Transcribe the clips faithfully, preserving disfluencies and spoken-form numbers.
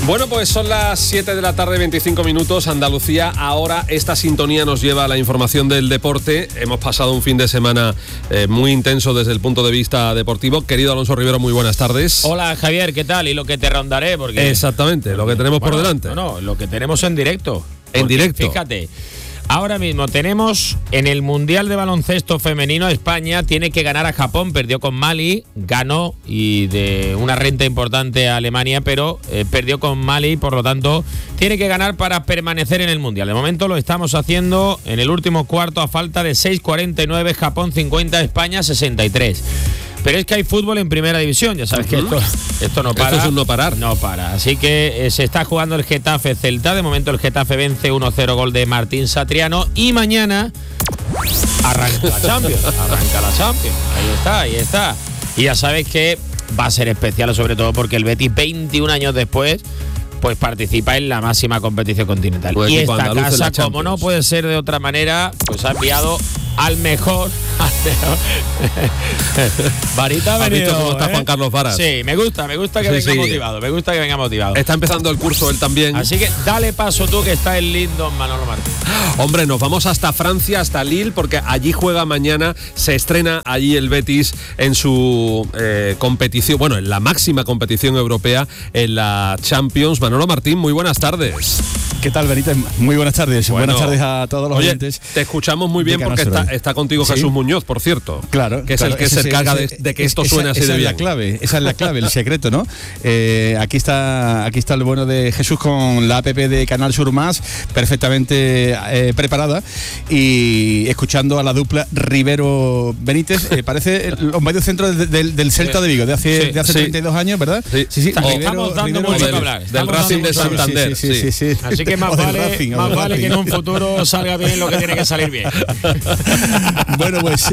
Bueno, pues son las siete de la tarde, veinticinco minutos, Andalucía. Ahora esta sintonía nos lleva a la información del deporte. Hemos pasado un fin de semana eh, muy intenso desde el punto de vista deportivo. Querido Alonso Rivero, muy buenas tardes. Hola, Javier, ¿qué tal? Y lo que te rondaré, porque... Exactamente, lo que tenemos bueno, por delante. No, no, lo que tenemos en directo. En Porque, directo. Fíjate, ahora mismo tenemos en el Mundial de Baloncesto Femenino, España tiene que ganar a Japón, perdió con Mali, ganó y de una renta importante a Alemania, pero eh, perdió con Mali, por lo tanto tiene que ganar para permanecer en el Mundial. De momento lo estamos haciendo en el último cuarto a falta de seis cuarenta y nueve, Japón cincuenta, España sesenta y tres. Pero es que hay fútbol en primera división, ya sabes que esto, esto no para. Esto es un no parar. No para. Así que eh, se está jugando el Getafe Celta. De momento el Getafe vence uno cero, gol de Martín Satriano. Y mañana arranca la Champions. Arranca la Champions. Ahí está, ahí está. Y ya sabes que va a ser especial, sobre todo porque el Betis, veintiún años después, pues participa en la máxima competición continental. Pues y esta casa, como no puede ser de otra manera, pues ha enviado al mejor. Varita ha ¿Has venido, visto cómo está ¿eh? Juan Carlos Varas? Sí, me gusta, me gusta que Sí, venga sí. motivado, me gusta que venga motivado. Está empezando el curso él también. Así que dale paso tú, que está el lindo Manolo Martín. Hombre, nos vamos hasta Francia, hasta Lille, porque allí juega mañana, se estrena allí el Betis en su eh, competición, bueno, en la máxima competición europea, en la Champions. Manolo Martín, muy buenas tardes. ¿Qué tal, Benítez? Muy buenas tardes. Bueno, buenas tardes a todos los oye, oyentes. te escuchamos muy bien de porque Canal está, Sur. está contigo ¿Sí? Jesús Muñoz, por cierto. Claro. Que es claro, el que ese, se encarga ese, de, de que esto esa, suene así esa de es bien. la clave, esa es la clave, el secreto, ¿no? Eh, aquí está aquí está el bueno de Jesús con la app de Canal Sur Más, perfectamente eh, preparada, y escuchando a la dupla Rivero Benítez. Eh, parece los mediocentros de, de, del Celta de Vigo, de hace, Sí, de hace sí. treinta y dos años, ¿verdad? Sí. sí. sí. Estamos Rivero, dando Rivero mucho Benítez. que hablar. Del Estamos Racing dando de mucho que hablar. Santander. Sí, sí, sí, sí. Así que más O del vale, Racing, o más del vale que en Racing. un futuro salga bien lo que tiene que salir bien. Bueno, pues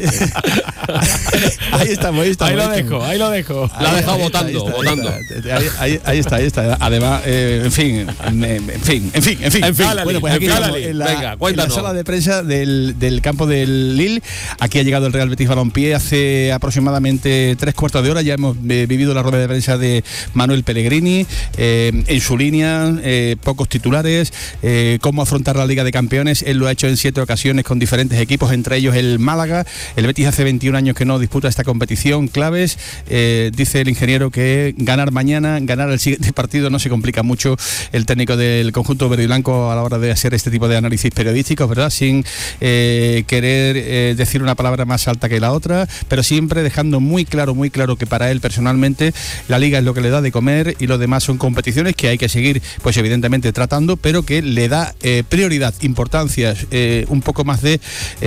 ahí estamos, ahí estamos. Ahí lo estamos. dejo, ahí lo dejo. La ha Ahí- dejado ahí está, votando, ahí está, votando. Ahí, ahí- ahí está, ahí está. Además, eh, en fin, en, en fin, en fin, en fin. En fin, bueno, pues aquí Cálale, estamos en la, venga, en cuéntanos. la sala de prensa del, del campo del Lille. Aquí ha llegado el Real Betis Balompié hace aproximadamente tres cuartos de hora. Ya hemos eh, vivido la rueda de prensa de Manuel Pellegrini, eh, en su línea, eh, pocos titulares, eh, cómo afrontar la Liga de Campeones. Él lo ha hecho en siete ocasiones con diferentes equipos, entre ellos el Málaga. El Betis hace veintiún años que no disputa esta competición. Claves, eh, dice el ingeniero que ganar mañana, ganar el siguiente partido no se complica mucho. El técnico del conjunto verde y blanco a la hora de hacer este tipo de análisis periodísticos, ¿verdad? Sin eh, querer eh, decir una palabra más alta que la otra, pero siempre dejando muy claro, muy claro que para él personalmente la Liga es lo que le da de comer y lo demás son competiciones que hay que seguir, pues evidentemente tratando, pero que le da eh, prioridad, importancia, eh, un poco más de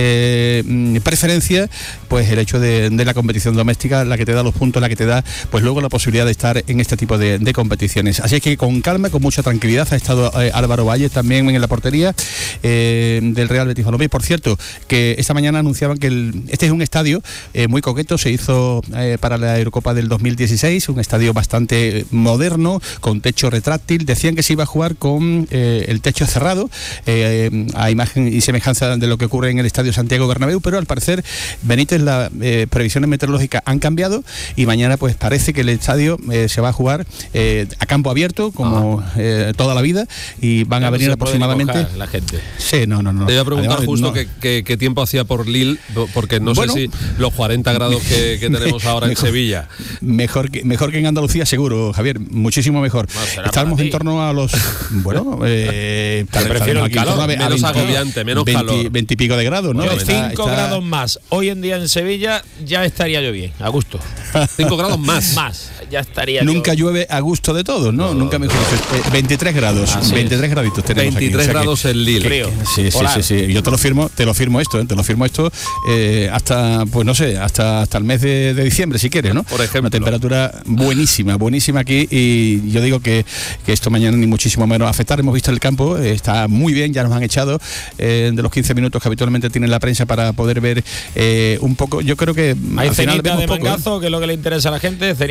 eh, preferencia, pues el hecho de, de la competición doméstica, la que te da los puntos, la que te da pues luego la posibilidad de estar en este tipo de, de competiciones. Así es que con calma, con mucha tranquilidad ha estado eh, Álvaro Valle también en la portería eh, del Real Betis Balompié. Por cierto, que esta mañana anunciaban que el, este es un estadio eh, muy coqueto, se hizo eh, para la Eurocopa del dos mil dieciséis, un estadio bastante moderno, con techo retráctil. Decían que se iba a jugar con eh, el techo cerrado, eh, a imagen y semejanza de lo que ocurre en el Estadio Santiago Bernabéu, pero al parecer, Benítez, las eh, previsiones meteorológicas han cambiado y mañana pues parece que el estadio eh, se va a jugar eh, a campo abierto, como ah. eh, toda la vida, y van Ya a no venir se aproximadamente la gente. Sí, no, no, no. Te iba a preguntar Además, justo no. qué, qué, qué tiempo hacía por Lille, porque no Bueno, sé si los cuarenta grados que, que tenemos ahora mejor, en Sevilla. Mejor que, mejor que en Andalucía, seguro, Javier, muchísimo mejor. Bueno, Estamos en torno a los, bueno, eh, Yo prefiero el calor, a menos agobiante, menos calor. veinte y pico de grados, ¿no? Yo Está- cinco está- grados más. Hoy en día en Sevilla ya estaría yo bien, a gusto. cinco grados más. Más, ya estaría Nunca yo... llueve a gusto de todos, ¿no? No, Nunca mejor dicho. Eh, veintitrés grados, Así es. veintitrés graditos tenemos aquí, veintitrés o sea que- grados en Lille. Frío. Sí, sí, Hola. sí, sí. Yo te lo firmo, te lo firmo esto, ¿eh? te lo firmo esto eh, hasta, pues no sé, hasta hasta el mes de, de diciembre, si quieres, ¿no? Por ejemplo. Una temperatura buenísima, buenísima aquí, y yo digo que, que esto mañana ni muchísimo menos afectar. Hemos visto el campo, eh, está muy bien, ya nos han echado eh, de los quince minutos que habitualmente tiene la prensa para poder ver eh, un poco. Yo creo que Hay al final cenita vemos de poco, ¿eh? mangazo, que es lo que le interesa a la gente, cenita de mangazo.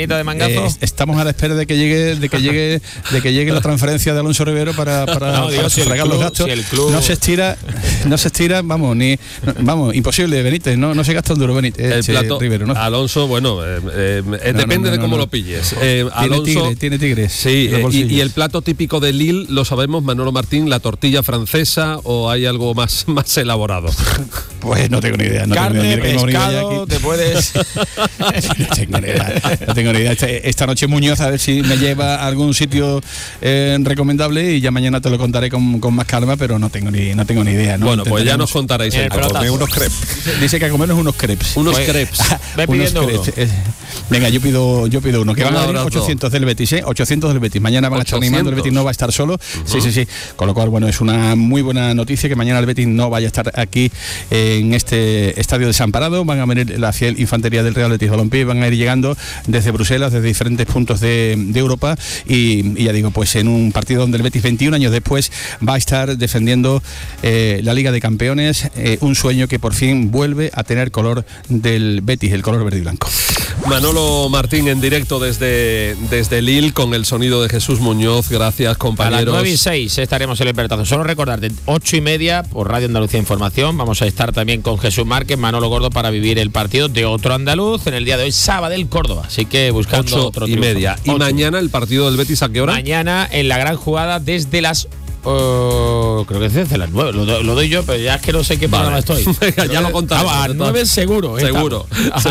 Peñazo. Eh, estamos a la espera de que llegue, de que llegue, de que llegue la transferencia de Alonso Rivero para, para, no, digo, para si sufragar el club, los gastos. si el club... No se estira, no se estira, vamos, ni vamos, imposible, Benítez, no, no se gasta un duro Benítez. El che, plato, Rivero, ¿no? Alonso, bueno, eh, eh, no, depende no, no, de cómo no. lo pilles. Eh, Tiene Alonso, tigre, tiene tigres. Sí, en los eh, y, bolsillos. y el plato típico de Lille, lo sabemos, Manolo Martín, la tortilla francesa, o hay algo más, más elaborado. Pues no tengo ni idea. No Carne, tengo ni idea. Mira que hemos venido ya pescado, aquí. te puedes... no tengo ni idea. No tengo ni idea. Esta, esta noche Muñoz a ver si me lleva a algún sitio eh, recomendable y ya mañana te lo contaré con, con más calma, pero no tengo ni, no tengo ni idea. ¿no? Bueno, pues ya Intentaremos- nos contaréis. El el pelotazo. comer unos crepes. Dice que a comernos unos crepes. Unos Pues, crepes. Ve Unos pidiendo uno. crepes. Eh, Venga, yo pido, yo pido uno. Que Un van a venir abrazo. ochocientos del Betis, ¿eh? ochocientos del Betis. Mañana van a estar animando, el Betis no va a estar solo. Sí, sí, sí. Con lo cual, bueno, es una muy buena noticia que mañana el Betis no vaya a estar aquí en este estadio desamparado. Van a venir la fiel infantería del Real Betis Balompié, van a ir llegando desde Bruselas, desde diferentes puntos de, de Europa y, y ya digo, pues en un partido donde el Betis veintiún años después va a estar defendiendo eh, la Liga de Campeones, eh, un sueño que por fin vuelve a tener color del Betis, el color verde y blanco. Manolo Martín en directo desde, desde Lille con el sonido de Jesús Muñoz. Gracias, A las compañeros. nueve y seis estaremos en el Pelotazo. Solo recordarte, ocho y media por Radio Andalucía Información. Vamos a estar también con Jesús Márquez, Manolo Gordo, para vivir el partido de otro andaluz en el día de hoy, Sabadell Córdoba. Así que buscando Ocho otro y triunfo. media. Y Ocho. mañana el partido del Betis, ¿a qué hora? Mañana en la gran jugada desde las... Uh, creo que es desde las nueve. Lo, do- lo doy yo, pero ya es que no sé qué Vale. programa estoy. Venga, ya lo contaremos. Ah, a nueve seguro. Seguro. estamos.